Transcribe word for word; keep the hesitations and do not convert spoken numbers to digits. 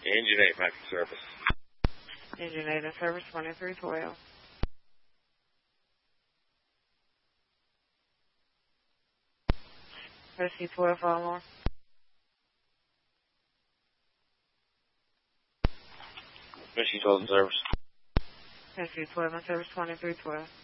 Engine eight back in service. Engine eight in service, twenty-three twelve. Rescue twelve, follow more. Rescue twelve in service. Rescue twelve in service, twenty-three twelve.